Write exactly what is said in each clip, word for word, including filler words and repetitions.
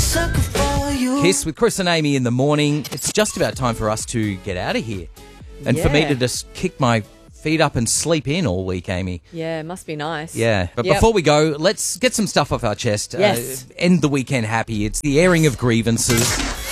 sucker for you. Kiss with Chris and Amy in the morning. It's just about time for us to get out of here. And Yeah. for me to just kick my feet up and sleep in all week, Amy. Yeah, must be nice. Yeah. But Yep. before we go, let's get some stuff off our chest. Yes. Uh, end the weekend happy. It's the airing of grievances.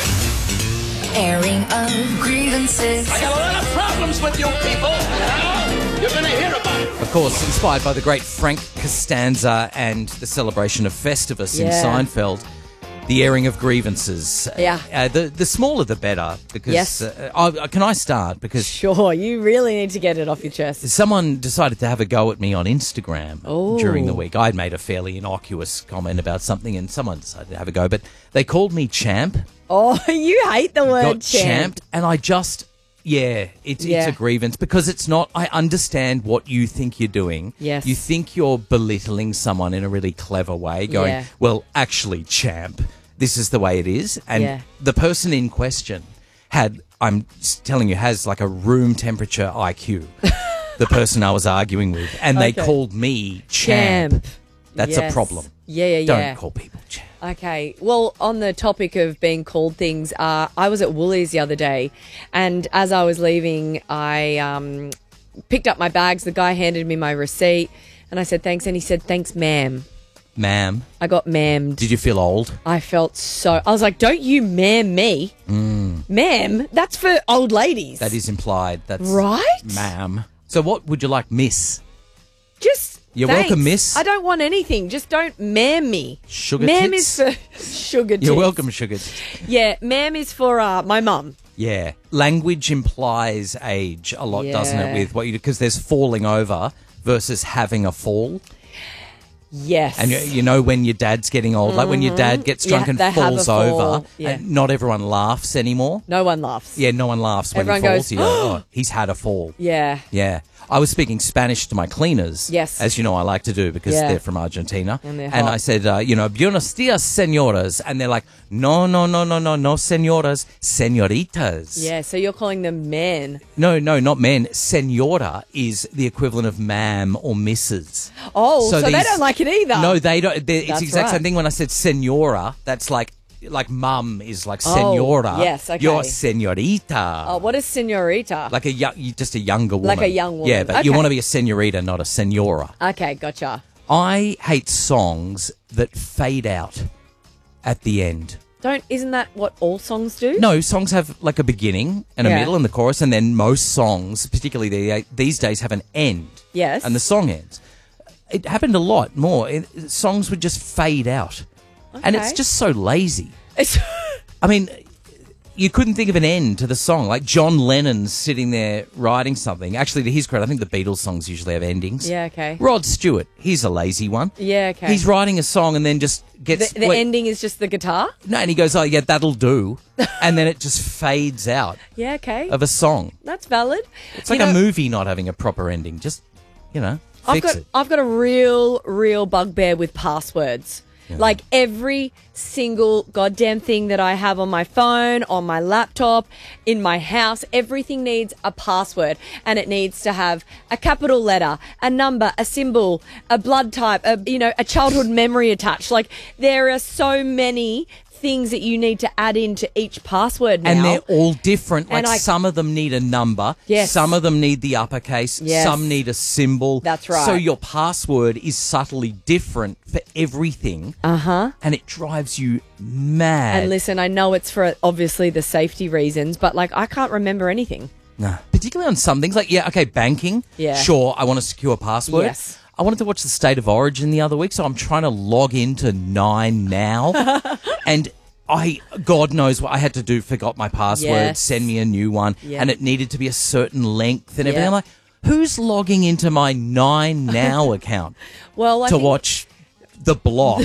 Airing of grievances. I got a lot of problems with you people. Now, you're going to hear about it. Of course, inspired by the great Frank Costanza and the celebration of Festivus in Yeah. Seinfeld. The airing of grievances. Yeah. Uh, the the smaller the better. Because Yes. uh, I, can I start? Because Sure, you really need to get it off your chest. someone decided to have a go at me on Instagram Oh. during the week. I'd made a fairly innocuous comment about something, and someone decided to have a go. But they called me champ. Oh, you hate the word Got champ. champed, and I just. Yeah, it's, Yeah. it's a grievance because it's not. I understand what you think you're doing. Yes. You think you're belittling someone in a really clever way, going, Yeah. well, actually, champ, this is the way it is. And Yeah. the person in question had, I'm s- telling you, has like a room temperature I Q, the person I was arguing with. And they Okay. called me champ. Champ. That's Yes. a problem. Yeah, yeah, Don't yeah. call people champ. Okay. Well, on the topic of being called things, uh, I was at Woolies the other day, and as I was leaving, I um, picked up my bags. The guy handed me my receipt, and I said thanks, and he said thanks, ma'am. Ma'am, I got ma'amed. did you feel old? I felt so. I was like, don't you ma'am me, mm. ma'am. That's for old ladies. That is implied. That's right, ma'am. So what would you like, miss? Just. You're thanks. welcome, miss. I don't want anything. Just don't ma'am me. Sugar ma'am tits? is for sugar tits. You're welcome, sugar. Yeah, ma'am is for uh, my mum. Yeah. Language implies age a lot, doesn't it, Yeah. with what you do? Because there's falling over versus having a fall. Yes. And you, you know when your dad's getting old, like when your dad gets Yeah, drunk and they have a falls fall. over, Yeah. and not everyone laughs anymore. No one laughs. Yeah, no one laughs when Everyone he falls. goes, You go, oh, he's had a fall. Yeah. Yeah. I was speaking Spanish to my cleaners. Yes. As you know, I like to do because Yeah. they're from Argentina. And they're hot. I said, uh, you know, buenos dias, señoras. And they're like, no, no, no, no, no, no, señoras, señoritas. Yeah, so you're calling them men. No, no, not men. Señora is the equivalent of ma'am or missus. Oh, so, they these- don't like it either. No, they don't. They, it's That's the exact right. same thing when I said señora. That's like, like mum is like Oh, señora. yes, okay. You're señorita. Oh, what is senorita? Like a young, just a younger woman. Like a young woman. Yeah, but you Okay. want to be a señorita, not a señora. Okay, gotcha. I hate songs that fade out at the end. Don't isn't that what all songs do? No, songs have like a beginning and a Yeah. middle and the chorus, and then most songs, particularly the, these days, have an end. Yes. And the song ends. It happened a lot more. It, songs would just fade out. And it's Okay. just so lazy. It's- I mean, you couldn't think of an end to the song. Like John Lennon's sitting there writing something. Actually, to his credit, I think the Beatles songs usually have endings. Yeah, okay. Rod Stewart, he's a lazy one. Yeah, okay. He's writing a song and then just gets... the the wait, ending is just the guitar? No, and he goes, oh, yeah, that'll do. And then it just fades out Yeah, okay. of a song. That's valid. It's like You a know, movie not having a proper ending. Just, you know, I've fix got it. I've got a real real bugbear with passwords. Like every single goddamn thing that I have on my phone, on my laptop, in my house, everything needs a password, and it needs to have a capital letter, a number, a symbol, a blood type, a you know, a childhood memory attached. Like there are so many things that you need to add into each password now. And they're all different. Like And I- some of them need a number. Yes. Some of them need the uppercase. Yes. Some need a symbol. That's right. So your password is subtly different for everything. Uh-huh. And it drives you mad. And listen, I know it's for obviously the safety reasons, but like I can't remember anything. No. Particularly on some things like, yeah, okay, banking. Yeah. Sure, I want a secure password. Yes. I wanted to watch the State of Origin the other week, so I'm trying to log into Nine now. And I, God knows what I had to do, forgot my password, Yes. send me a new one, Yeah. and it needed to be a certain length and everything. Yeah. I'm like, who's logging into my Nine Now account Well, I to think watch The Block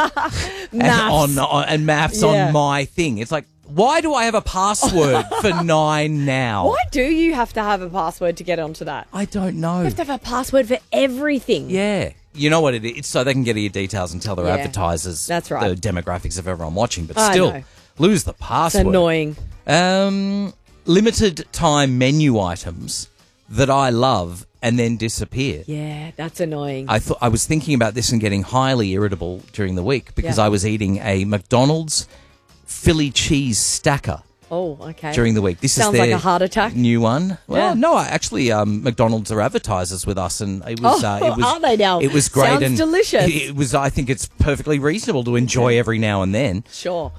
and, Maths. on, on, and maths Yeah. on my thing? It's like, why do I have a password for Nine Now? why do you have to have a password to get onto that? I don't know. You have to have a password for everything. Yeah. You know what it is? It's so they can get your details and tell their Yeah. advertisers That's right. the demographics of everyone watching. But I still, know. lose the It's password. annoying. Um, limited time menu items that I love and then disappear. Yeah, that's annoying. I thought I was thinking about this and getting highly irritable during the week because Yeah. I was eating a McDonald's Philly cheese stacker oh, okay. during the week. This Sounds is their like a heart attack. new one. Well, Yeah. no, I- actually, um, McDonald's are advertisers with us, and it was. Oh, uh, it was are they now? It was great Sounds and delicious. It, it was. I think it's perfectly reasonable to enjoy every now and then. Sure.